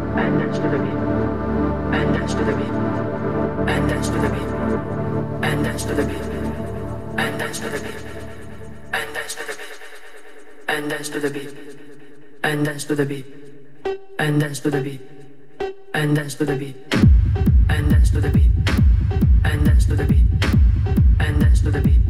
and dance to the beat, and dance to the beat, and dance to the beat, and dance to the beat, and dance to the beat, and dance to the beat, and dance to the beat, and dance to the beat, and dance to the beat, and dance to the beat, and dance to the beat, and dance to the beat, and dance to the beat.